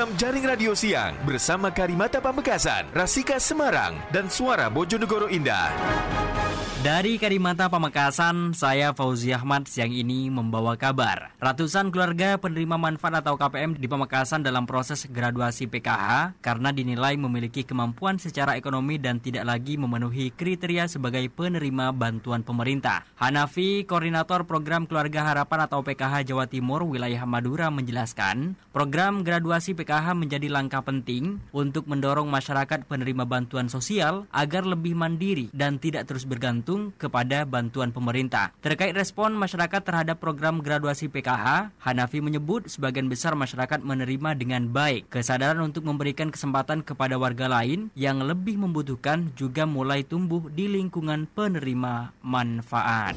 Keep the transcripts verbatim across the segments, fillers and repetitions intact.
program Jaring Radio Siang bersama Karimata Pamekasan, Rasika Semarang, dan Suara Bojonegoro Indah. Dari Karimata Pamekasan, saya Fauzi Ahmad siang ini membawa kabar. Ratusan keluarga penerima manfaat atau K P M di Pamekasan dalam proses graduasi P K H karena dinilai memiliki kemampuan secara ekonomi dan tidak lagi memenuhi kriteria sebagai penerima bantuan pemerintah. Hanafi, Koordinator Program Keluarga Harapan atau P K H Jawa Timur Wilayah Madura menjelaskan, program graduasi P K H menjadi langkah penting untuk mendorong masyarakat penerima bantuan sosial agar lebih mandiri dan tidak terus bergantung kepada bantuan pemerintah. Terkait respon masyarakat terhadap program graduasi P K H, Hanafi menyebut sebagian besar masyarakat menerima dengan baik. Kesadaran untuk memberikan kesempatan kepada warga lain yang lebih membutuhkan juga mulai tumbuh di lingkungan penerima manfaat.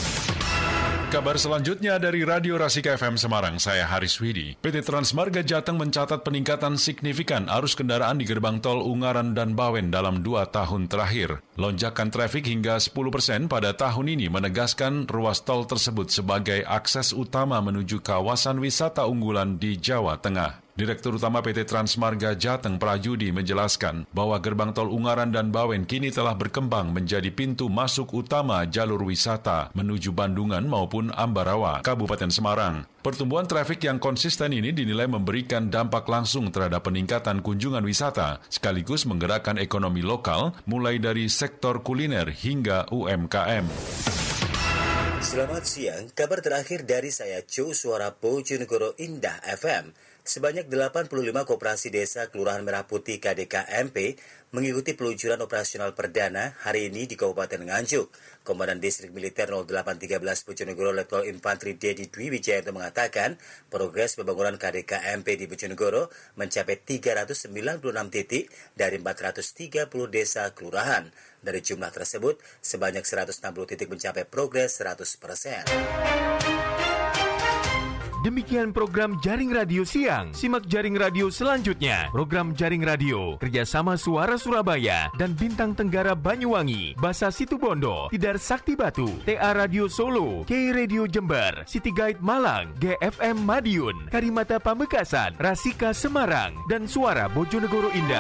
Kabar selanjutnya dari Radio Rasika F M Semarang, saya Haris Widi. P T Transmarga Jateng mencatat peningkatan signifikan arus kendaraan di gerbang tol Ungaran dan Bawen dalam dua tahun terakhir. Lonjakan trafik hingga sepuluh persen pada tahun ini menegaskan ruas tol tersebut sebagai akses utama menuju kawasan wisata unggulan di Jawa Tengah. Direktur Utama P T Transmarga Jateng Prajudi menjelaskan bahwa gerbang tol Ungaran dan Bawen kini telah berkembang menjadi pintu masuk utama jalur wisata menuju Bandungan maupun Ambarawa, Kabupaten Semarang. Pertumbuhan trafik yang konsisten ini dinilai memberikan dampak langsung terhadap peningkatan kunjungan wisata, sekaligus menggerakkan ekonomi lokal mulai dari sektor kuliner hingga U M K M. Selamat siang, kabar terakhir dari saya Jo Suara Bojonegoro Indah F M. Sebanyak delapan puluh lima koperasi desa Kelurahan Merah Putih K D K M P mengikuti peluncuran operasional perdana hari ini di Kabupaten Nganjuk. Komandan Distrik Militer nol delapan tiga belas Bojonegoro Letkol Infantri Dedi Dwi Wijayanto mengatakan progres pembangunan K D K M P di Bojonegoro mencapai tiga ratus sembilan puluh enam titik dari empat ratus tiga puluh desa kelurahan. Dari jumlah tersebut, sebanyak seratus enam puluh titik mencapai progres seratus persen. Demikian program Jaring Radio Siang. Simak Jaring Radio selanjutnya. Program Jaring Radio kerjasama Suara Surabaya dan Bintang Tenggara Banyuwangi, Basa Situbondo, Tidar Sakti Batu, T A Radio Solo, K Radio Jember, City Guide Malang, G F M Madiun, Karimata Pamekasan, Rasika Semarang, dan Suara Bojonegoro Indah.